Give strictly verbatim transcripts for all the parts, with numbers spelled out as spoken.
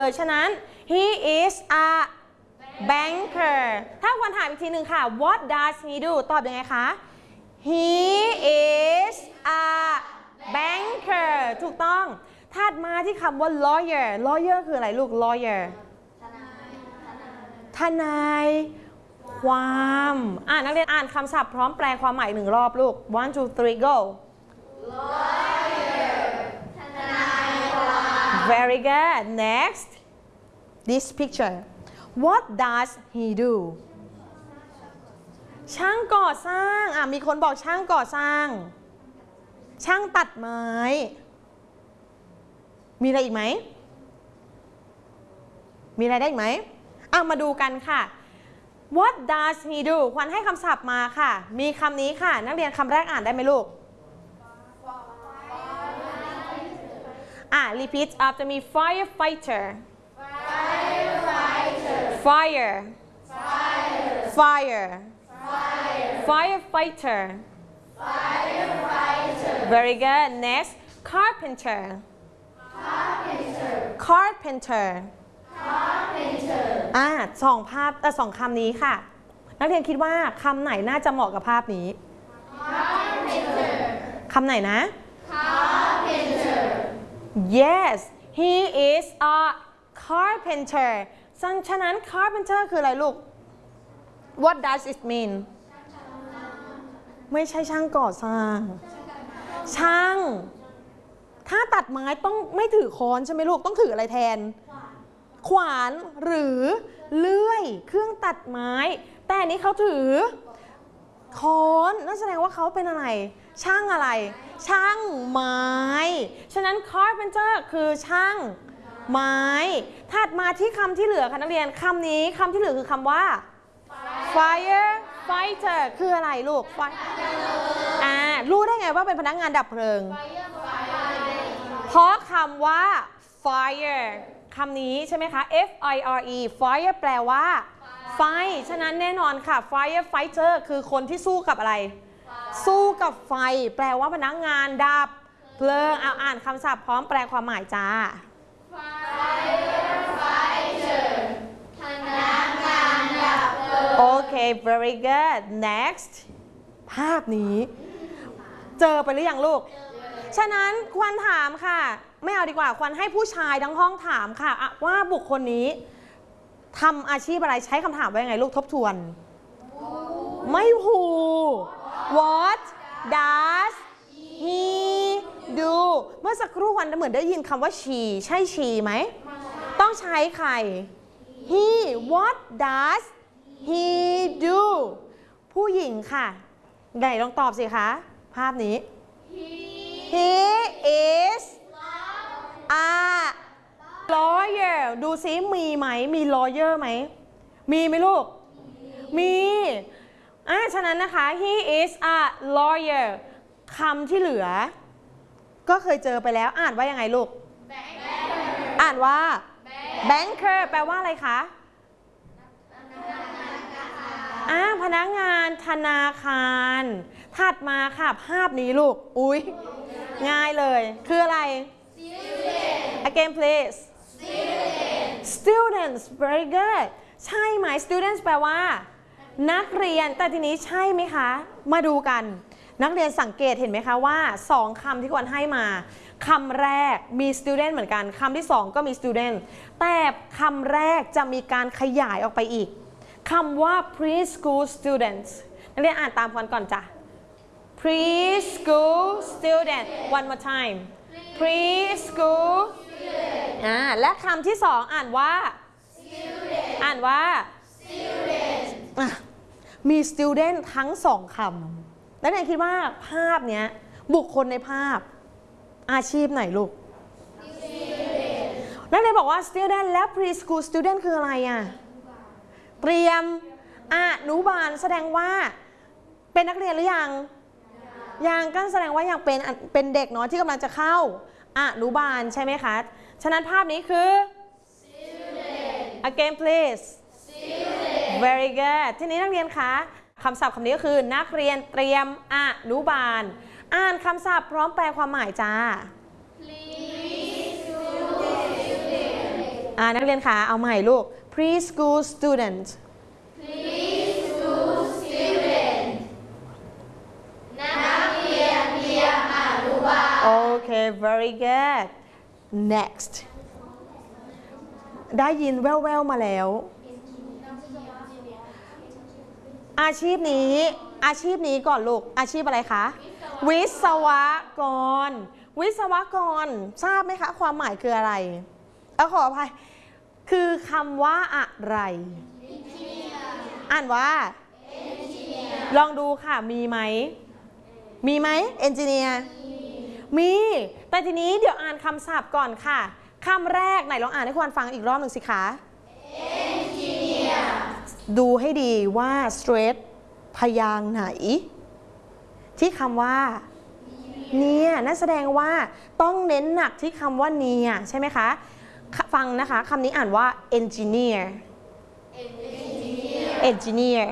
ฉะนั้น he is a banker ถ้าควรถามอีกทีหนึ่งค่ะ what does he do ตอบยังไงคะ he is a banker ถูกต้องถัดมาที่คำว่า lawyer lawyer คืออะไรลูก lawyer ทนายความอ่านนักเรียนอ่านคำศัพท์พร้อมแปลความหมายหนึ่งรอบลูก one two three go lawyer ทนายความ very good next this picture what does he do ช่างก่อสร้างอ่ะมีคนบอกช่างก่อสร้างช่างตัดไม้มีอะไรอีกไหมมีอะไรได้อีกไหมอ่ะมาดูกันค่ะ what does he do ควันให้คำศัพท์มาค่ะมีคำนี้ค่ะนักเรียนคำแรกอ่านได้ไหมลูกอ่ะ repeat after me firefighter fire fire firefighter very good next carpenter carpenter อ่าสองภาพแต่สองคำนี้ค่ะนักเรียนคิดว่าคำไหนน่าจะเหมาะกับภาพนี้คำไหนนะ carpenter yes he is a carpenter ฉะนั้น carpenter คืออะไรลูก what does it mean ไม่ใช่ช่างก่อสร้างช่างถ้าตัดไม้ต้องไม่ถือค้อนใช่ไหมลูกต้องถืออะไรแทนขวานหรือเลื่อยเครื่องตัดไม้แต่อันนี้เขาถือค้อนนั่นแสดงว่าเขาเป็นอะไรช่างอะไรช่างไม้ฉะนั้น carpenter คือช่างไม้ถัดมาที่คำที่เหลือค่ะนักเรียนคำนี้คำที่เหลือคือคำว่า fire fighter คืออะไรลูกอ่ารู้ได้ไงว่าเป็นพนักงานดับเพลิงเพราะคำว่า fire คำนี้ใช่ไหมคะ F I R E fire แปลว่าไฟฉะนั้นแน่นอนค่ะ fire fighter คือคนที่สู้กับอะไรสู้กับไฟแปลว่าพนักงานดับเพลิงเอาอ่านคำศัพท์พร้อมแปลความหมายจ้า fire fighter พนักงานดับเพลิงโอเค very good next ภาพนี้เจอไปหรือยังลูกฉะนั้นควรถามค่ะไม่เอาดีกว่าควรให้ผู้ชายทั้งห้องถามค่ะว่าบุคคลนี้ทำอาชีพอะไรใช้คำถามว่ายังไงลูกทบทวนไม่หู what does he do เมื่อสักครู่วันเหมือนได้ยินคำว่า she ใช่ she ไหมต้องใช้ใคร he what does he do ผู้หญิงค่ะไหนลองตอบสิคะภาพนี้ he is a lawyer ดูซิมีไหมมี lawyer ไหมมีไหมลูกมีอ่ะฉะนั้นนะคะ he is a lawyer คำที่เหลือก็เคยเจอไปแล้วอ่านว่ายังไงลูก อ่านว่า banker แปลว่าอะไรคะอ่าพนักงานธนาคารถัดมาค่ะภาพนี้ลูกอุ๊ยง่ายเลยคืออะไร again please students very good ใช่ไหม students แปลว่านักเรียนแต่ทีนี้ใช่ไหมคะมาดูกันนักเรียนสังเกตเห็นไหมคะว่าสองคำที่ควรให้มาคำแรกมี student เหมือนกันคำที่สองก็มี student แต่คำแรกจะมีการขยายออกไปอีกคำว่า preschool students นักเรียนอ่านตามกันก่อนจ้ะ preschool student one more time preschool อ่าและคำที่สองอ่านว่า student อ่านว่า student อ่ะมี student ทั้งสองคำแล้วเนยคิดว่าภาพเนี้ยบุคคลในภาพอาชีพไหนลูก student แล้วเนยบอกว่า student และ preschool student คืออะไรอ่ะเตรียมอนุบาลแสดงว่าเป็นนักเรียนหรือยังยังก็แสดงว่ายังเป็นเป็นเด็กเนาะที่กำลังจะเข้าอนุบาลใช่ไหมคะฉะนั้นภาพนี้คือ student again please student very good ทีนี้นักเรียนคะคำศัพท์คำนี้ก็คือนักเรียนเตรียมอนุบาลอ่านคำศัพท์พร้อมแปลความหมายจ้า Please student อ่านักเรียนคะเอาใหม่ลูก preschool student preschool student นักเรียนเตรียมอนุบาล okay very good next ได้ยินแว่วๆมาแล้วอาชีพนี้อาชีพนี้ก่อนลูกอาชีพอะไรคะวิศวกรวิศวกรทราบไหมคะความหมายคืออะไรเอาขออภัยคือคำว่าอะไรอ่านว่าลองดูค่ะมีไหมมีไหมเอนจิเนียร์มีแต่ทีนี้เดี๋ยวอ่านคำศัพท์ก่อนค่ะคำแรกไหนลองอ่านให้ควรฟังอีกรอบหนึ่งสิคะ engineer ดูให้ดีว่า straight พยางค์ไหนที่คำว่าเนี่ยนั่นแสดงว่าต้องเน้นหนักที่คำว่าเนี่ยใช่ไหมคะฟังนะคะคำนี้อ่านว่า engineer engineer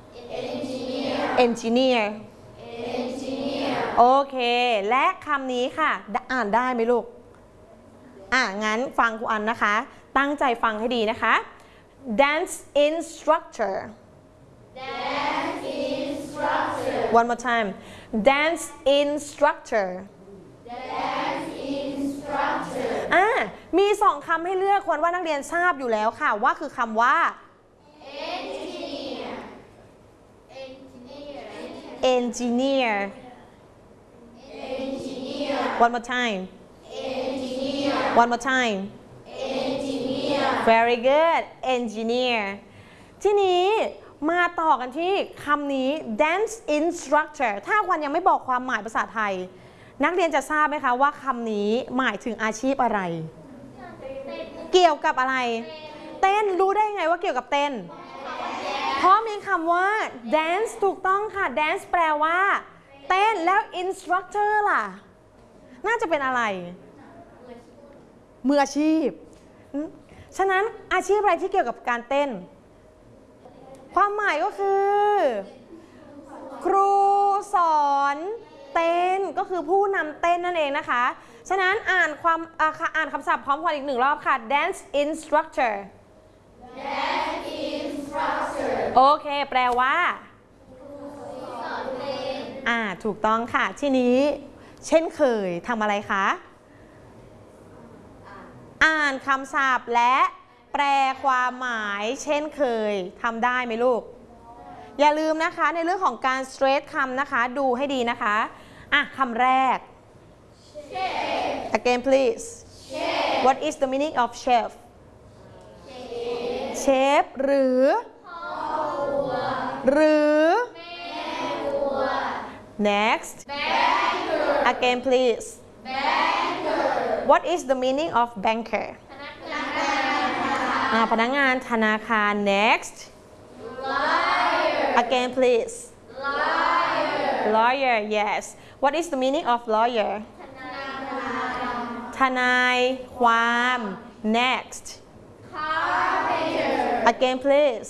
engineer โอเคและคำนี้ค่ะอ่านได้ไหมลูกอ่ะงั้นฟังครูอันนะคะตั้งใจฟังให้ดีนะคะ dance instructor dance instructor one more time dance instructor dance instructor อ่ะมีสองคำให้เลือกควรว่านักเรียนทราบอยู่แล้วค่ะว่าคือคำว่า engineer engineer engineer engineer one more time engineer one more time engineer very good engineer ทีนี้มาต่อกันที่คำนี้ dance instructor ถ้าควันยังไม่บอกความหมายภาษาไทยนักเรียนจะทราบไหมคะว่าคำนี้หมายถึงอาชีพอะไรเกี่ยวกับอะไรเต้นรู้ได้ไงว่าเกี่ยวกับเต้นเพราะมีคำว่า dance ถูกต้องค่ะ dance แปลว่าเต้นแล้ว instructor ล่ะน่าจะเป็นอะไรมืออาชีพฉะนั้นอาชีพอะไรที่เกี่ยวกับการเต้นความหมายก็คือครูสอนเต้นก็คือผู้นำเต้นนั่นเองนะคะฉะนั้นอ่านความอ่านคำศัพท์พร้อมกันอีกหนึ่งรอบค่ะ dance instructor dance instructor โอเคแปลว่าอ่าถูกต้องค่ะทีนี้เช่นเคยทำอะไรคะอ่านคำศัพท์และแปลความหมายเช่นเคยทำได้ไหมลูกอย่าลืมนะคะในเรื่องของการ straight คำนะคะดูให้ดีนะคะอ่ะคำแรก again please what is the meaning of chef chef หรือหรือ next again please what is the meaning of banker พนักงานธนาคาร next again please lawyer yes what is the meaning of lawyer ทนายความ next again please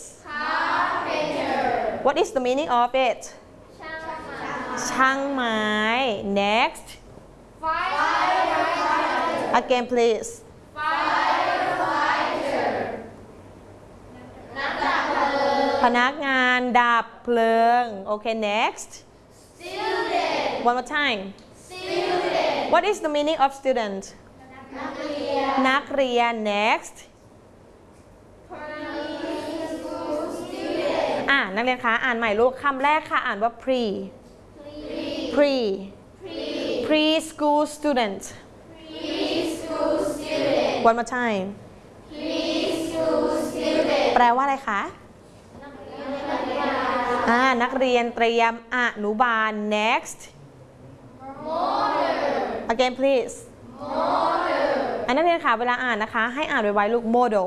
what is the meaning of it ช่างไม้ next again pleaseพนักงานดับเพลิงโอเค next student one more time student what is the meaning of student นักเรียนนักเรียน next อ่านักเรียนคะอ่านใหม่ลูกคำแรกค่ะอ่านว่า pre pre preschool student preschool student one more time preschool student แปลว่าอะไรคะอ่านักเรียนเตรียมอนุบาล next again please อันนักเรียนค่ะเวลาอ่านนะคะให้อ่านไว้ๆลูก model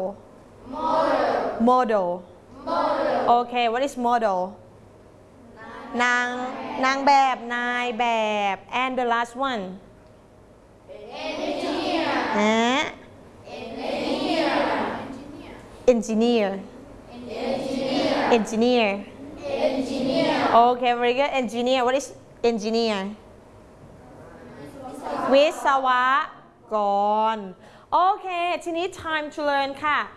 model โอเค what is model นางนางแบบนายแบบ and the last one engineer ฮะ engineer engineer engineer okay very good engineer what is engineer วิศวกรโอเค ทีนี้ time to learn ค่ะ